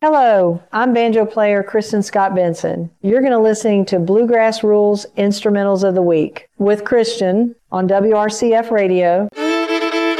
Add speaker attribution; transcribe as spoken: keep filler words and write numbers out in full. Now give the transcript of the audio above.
Speaker 1: Hello, I'm banjo player Kristen Scott Benson. You're going to listen to Bluegrass Rules Instrumentals of the Week with Christian on W R C F Radio.